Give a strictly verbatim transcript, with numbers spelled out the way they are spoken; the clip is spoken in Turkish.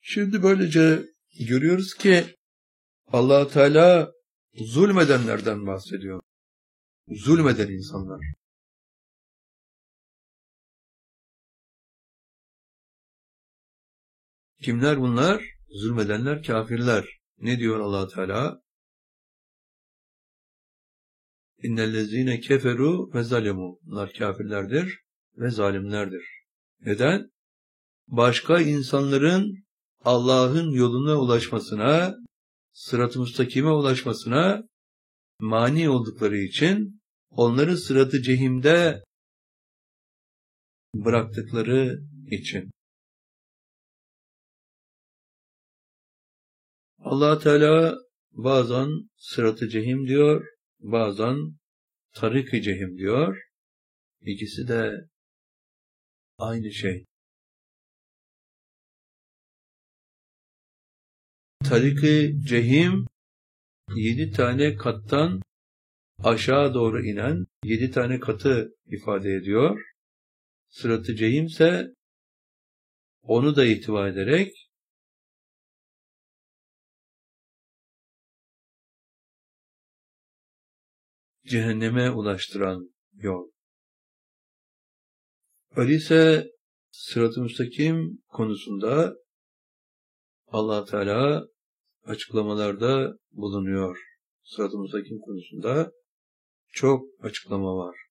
Şimdi böylece görüyoruz ki Allah Teala zulmedenlerden bahsediyor. Zulmeden insanlar. Kimler bunlar? Zulmedenler, kafirler. Ne diyor Allah Teala? İnnellezîne keferu ve zalemu. Bunlar kafirlerdir ve zalimlerdir. Neden? Başka insanların Allah'ın yoluna ulaşmasına, sırat-ı müstakime ulaşmasına mani oldukları için, onları sırat-ı cehimde bıraktıkları için. Allah Teala bazen sırat-ı cehim diyor, bazen tarik-i cehim diyor. İkisi de aynı şey. Tarik-i cehim, yedi tane kattan aşağı doğru inen yedi tane katı ifade ediyor. Sırat-ı cehim ise onu da ihtiva ederek cehenneme ulaştıran yol. Öyleyse sırat-ı müstakim konusunda Allah Teala açıklamalarda bulunuyor. Sırat-ı müstakim konusunda çok açıklama var.